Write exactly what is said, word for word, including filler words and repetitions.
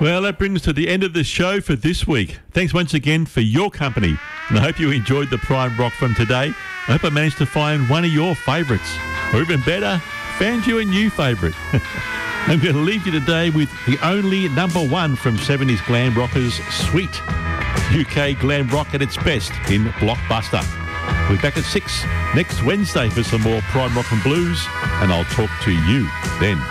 Well, that brings us to the end of the show for this week. Thanks once again for your company, and I hope you enjoyed the Prime Rock from today. I hope I managed to find one of your favourites, or even better, found you a new favourite. I'm going to leave you today with the only number one from seventies glam rockers, Sweet. U K glam rock at its best in Blockbuster. We'll be back at six next Wednesday for some more Prime Rock and Blues, and I'll talk to you then.